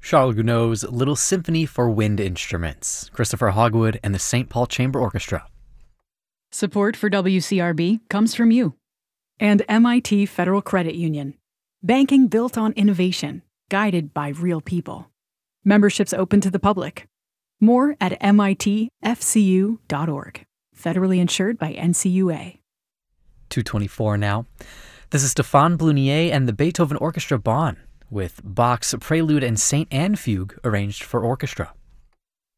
Charles Gounod's Little Symphony for Wind Instruments, Christopher Hogwood and the St. Paul Chamber Orchestra. Support for WCRB comes from you and MIT Federal Credit Union. Banking built on innovation, guided by real people. Memberships open to the public. More at mitfcu.org. Federally insured by NCUA. 2:24 now. This is Stéphane Blunier and the Beethoven Orchestra Bonn with Bach's Prelude and Saint Anne Fugue arranged for orchestra.